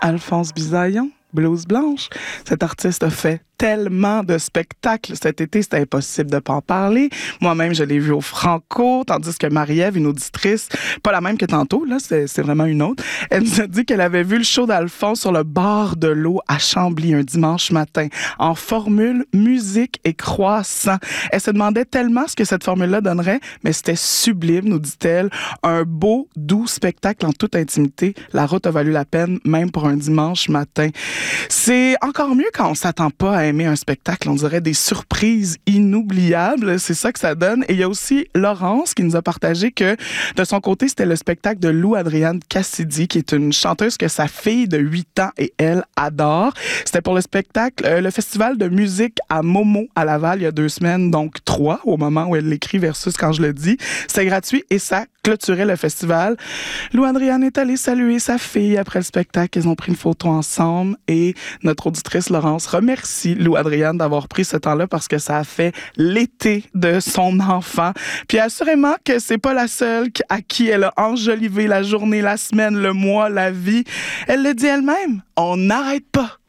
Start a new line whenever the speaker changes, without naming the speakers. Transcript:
Alphonse Bisaillon, Blouse Blanche. Cet artiste a fait tellement de spectacles cet été, c'était impossible de pas en parler. Moi-même, je l'ai vu au Franco, tandis que Marie-Ève, une auditrice, pas la même que tantôt, là, c'est vraiment une autre, elle nous a dit qu'elle avait vu le show d'Alphonse sur le bord de l'eau à Chambly un dimanche matin, en formule musique et croissant. Elle se demandait tellement ce que cette formule-là donnerait, mais c'était sublime, nous dit-elle. Un beau, doux spectacle en toute intimité. La route a valu la peine, même pour un dimanche matin. C'est encore mieux quand on s'attend pas à aimer un spectacle. On dirait des surprises inoubliables. C'est ça que ça donne. Et il y a aussi Laurence qui nous a partagé que, de son côté, c'était le spectacle de Lou Adrienne Cassidy, qui est une chanteuse que sa fille de 8 ans et elle adore. C'était pour le spectacle, le festival de musique à Momo à Laval il y a 2 semaines, donc 3 au moment où elle l'écrit versus quand je le dis. C'était gratuit et ça clôturait le festival. Lou Adrienne est allée saluer sa fille après le spectacle. Ils ont pris une photo ensemble et notre auditrice Laurence remercie Lou Adrienne d'avoir pris ce temps-là parce que ça a fait l'été de son enfant. Puis assurément que c'est pas la seule à qui elle a enjolivé la journée, la semaine, le mois, la vie. Elle le dit elle-même, on n'arrête pas